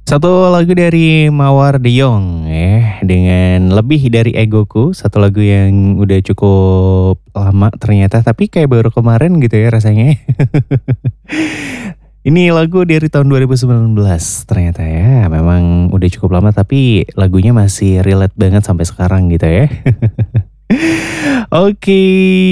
Satu lagu dari Mawar De Jong ya, dengan Lebih Dari Egoku, satu lagu yang udah cukup lama ternyata, tapi kayak baru kemarin gitu ya rasanya. Ini lagu dari tahun 2019 ternyata ya, memang udah cukup lama tapi lagunya masih relate banget sampai sekarang gitu ya. Oke,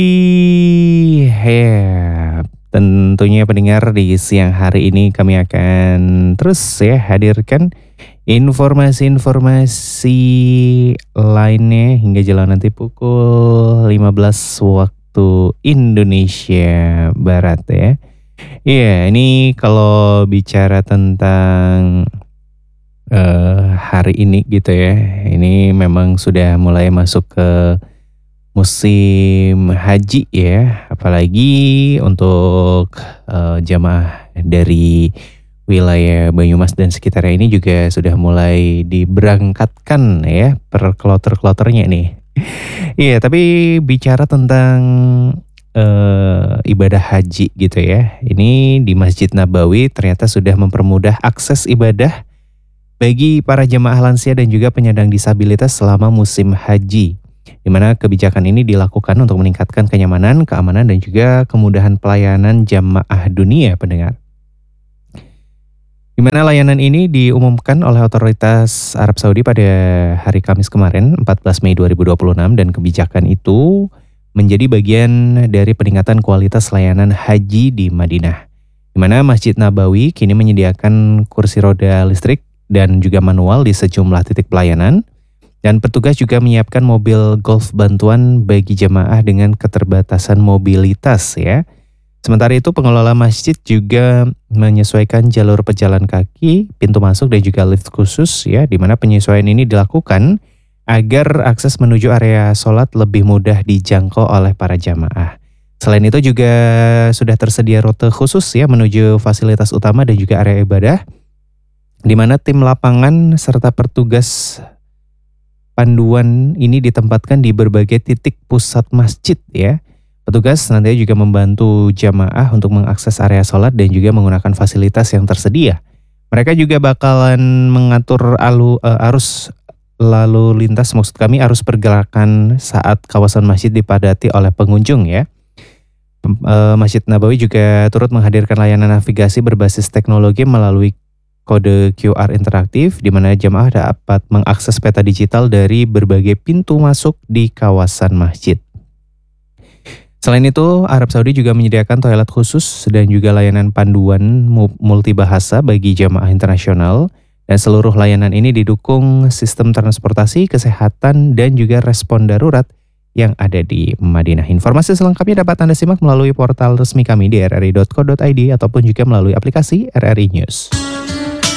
ya tentunya pendengar di siang hari ini kami akan terus ya hadirkan informasi-informasi lainnya hingga jalan nanti pukul 15 waktu Indonesia Barat ya. Iya, ini kalau bicara tentang hari ini gitu ya, ini memang sudah mulai masuk ke musim haji ya, apalagi untuk jamaah dari wilayah Banyumas dan sekitarnya ini juga sudah mulai diberangkatkan ya per kloter-kloternya nih. Iya, tapi bicara tentang ibadah haji gitu ya. Ini di Masjid Nabawi ternyata sudah mempermudah akses ibadah bagi para jemaah lansia dan juga penyandang disabilitas selama musim haji. Di mana kebijakan ini dilakukan untuk meningkatkan kenyamanan, keamanan dan juga kemudahan pelayanan jamaah dunia pendengar. Di mana layanan ini diumumkan oleh otoritas Arab Saudi pada hari Kamis kemarin, 14 Mei 2026 dan kebijakan itu menjadi bagian dari peningkatan kualitas layanan haji di Madinah. Di mana Masjid Nabawi kini menyediakan kursi roda listrik dan juga manual di sejumlah titik pelayanan. Dan petugas juga menyiapkan mobil golf bantuan bagi jemaah dengan keterbatasan mobilitas ya. Sementara itu pengelola masjid juga menyesuaikan jalur pejalan kaki, pintu masuk dan juga lift khusus ya, di mana penyesuaian ini dilakukan agar akses menuju area sholat lebih mudah dijangkau oleh para jamaah. Selain itu juga sudah tersedia rute khusus ya menuju fasilitas utama dan juga area ibadah, di mana tim lapangan serta petugas panduan ini ditempatkan di berbagai titik pusat masjid ya. Petugas nantinya juga membantu jamaah untuk mengakses area sholat dan juga menggunakan fasilitas yang tersedia. Mereka juga bakalan mengatur arus lalu lintas, maksud kami arus pergerakan saat kawasan masjid dipadati oleh pengunjung ya. Masjid Nabawi juga turut menghadirkan layanan navigasi berbasis teknologi melalui kode QR interaktif di mana jamaah dapat mengakses peta digital dari berbagai pintu masuk di kawasan masjid. Selain itu, Arab Saudi juga menyediakan toilet khusus dan juga layanan panduan multibahasa bagi jamaah internasional dan seluruh layanan ini didukung sistem transportasi, kesehatan dan juga respon darurat yang ada di Madinah. Informasi selengkapnya dapat Anda simak melalui portal resmi kami di rri.co.id ataupun juga melalui aplikasi RRI News.